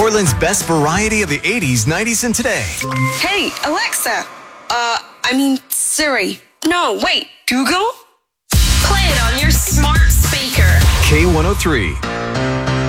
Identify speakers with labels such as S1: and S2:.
S1: Portland's best variety of the 80s, 90s, and today.
S2: Hey, Alexa. Siri. No, wait, Google?
S3: Play it on your smart speaker.
S1: K103.